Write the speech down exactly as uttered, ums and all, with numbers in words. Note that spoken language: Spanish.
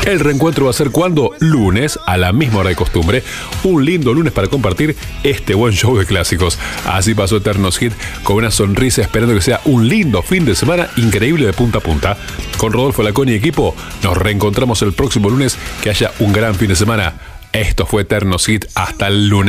El reencuentro va a ser cuando, lunes, a la misma hora de costumbre. Un lindo lunes para compartir este buen show de clásicos. Así pasó Eternos Hit, con una sonrisa esperando que sea un lindo fin de semana increíble de punta a punta. Con Rodolfo Laconi y equipo, nos reencontramos el próximo lunes. Que haya un gran fin de semana. Esto fue Eternos Hit. Hasta el lunes.